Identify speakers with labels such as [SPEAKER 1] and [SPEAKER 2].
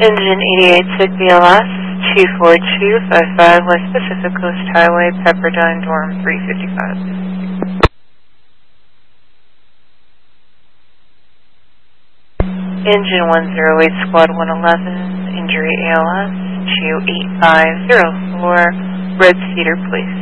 [SPEAKER 1] Engine 88 BLS 24255 West Pacific Coast Highway, Pepperdine, Dorm 355. Engine 108 Squad 111, injury ALS 28504, Red Cedar Police.